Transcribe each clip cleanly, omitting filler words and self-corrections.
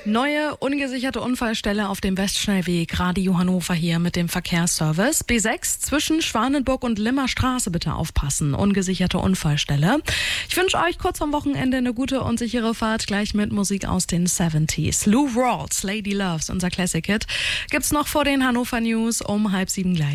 Neue ungesicherte Unfallstelle auf dem Westschnellweg. Radio Hannover hier mit dem Verkehrsservice. B6 zwischen Schwanenburg und Limmer Straße bitte aufpassen. Ungesicherte Unfallstelle. Ich wünsche euch kurz am Wochenende eine gute und sichere Fahrt. Gleich mit Musik aus den 70s. Lou Rawls, Lady Loves, unser Classic-Hit. Gibt's noch vor den Hannover News um 6:30 gleich.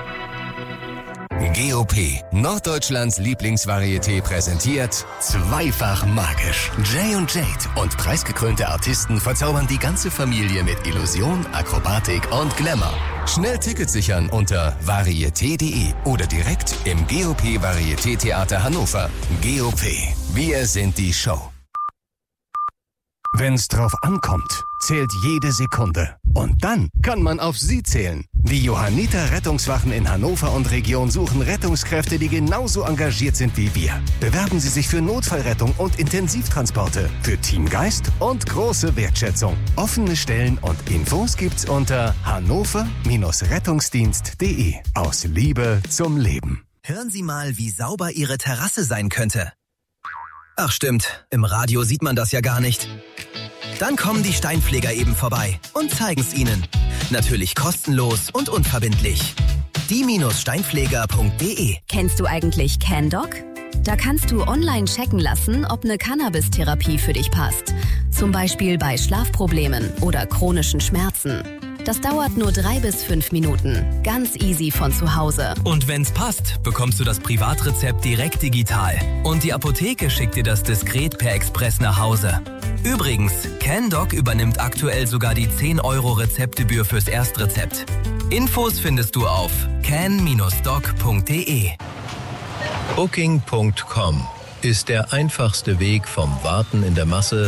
GOP, Norddeutschlands Lieblingsvarieté, präsentiert Zweifach magisch. Jay und Jade und preisgekrönte Artisten verzaubern die ganze Familie mit Illusion, Akrobatik und Glamour. Schnell Tickets sichern unter varieté.de oder direkt im GOP Varieté Theater Hannover. GOP, wir sind die Show. Wenn's drauf ankommt, zählt jede Sekunde. Und dann kann man auf Sie zählen. Die Johanniter Rettungswachen in Hannover und Region suchen Rettungskräfte, die genauso engagiert sind wie wir. Bewerben Sie sich für Notfallrettung und Intensivtransporte, für Teamgeist und große Wertschätzung. Offene Stellen und Infos gibt's unter hannover-rettungsdienst.de. Aus Liebe zum Leben. Hören Sie mal, wie sauber Ihre Terrasse sein könnte. Ach stimmt, im Radio sieht man das ja gar nicht. Dann kommen die Steinpfleger eben vorbei und zeigen's Ihnen. Natürlich kostenlos und unverbindlich. die-steinpfleger.de. Kennst du eigentlich CanDoc? Da kannst du online checken lassen, ob eine Cannabis-Therapie für dich passt. Zum Beispiel bei Schlafproblemen oder chronischen Schmerzen. Das dauert nur 3 bis 5 Minuten. Ganz easy von zu Hause. Und wenn's passt, bekommst du das Privatrezept direkt digital. Und die Apotheke schickt dir das diskret per Express nach Hause. Übrigens, CanDoc übernimmt aktuell sogar die 10 € Rezeptgebühr fürs Erstrezept. Infos findest du auf can-doc.de. Booking.com ist der einfachste Weg vom Warten in der Masse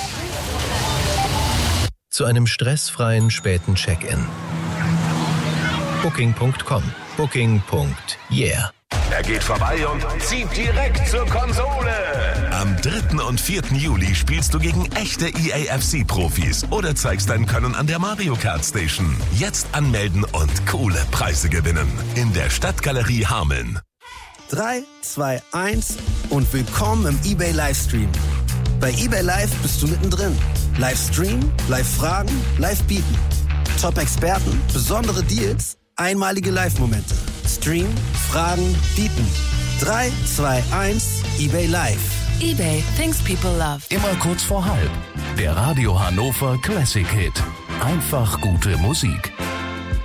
zu einem stressfreien späten Check-in. Booking.com. Booking.yeah. Er geht vorbei und zieht direkt zur Konsole. Am 3. und 4. Juli spielst du gegen echte EAFC-Profis oder zeigst dein Können an der Mario Kart Station. Jetzt anmelden und coole Preise gewinnen. In der Stadtgalerie Hameln. 3, 2, 1 und willkommen im eBay Livestream. Bei eBay Live bist du mittendrin. Livestream, Live-Fragen, Live-Bieten. Top-Experten, besondere Deals, einmalige Live-Momente. Stream, Fragen, Bieten. 3, 2, 1, eBay Live. eBay, things people love. Immer kurz vor halb. Der Radio Hannover Classic Hit. Einfach gute Musik.